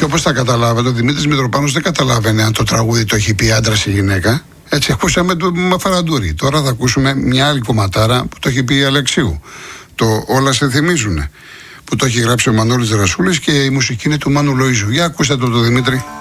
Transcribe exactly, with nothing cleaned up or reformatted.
όπως τα καταλάβατε, ο Δημήτρης Μητροπάνος δεν καταλάβαινε αν το τραγούδι το έχει πει άντρας ή γυναίκα. Έτσι, ακούσαμε το Μαφαραντούρι. Τώρα θα ακούσουμε μια άλλη κομματάρα που το έχει πει η Αλεξίου. Το Όλα σε θυμίζουνε, που το έχει γράψει ο Μανώλης Ρασούλης και η μουσική είναι του Μάνου Λοΐζου. Για ακούστε το, το Δημήτρη.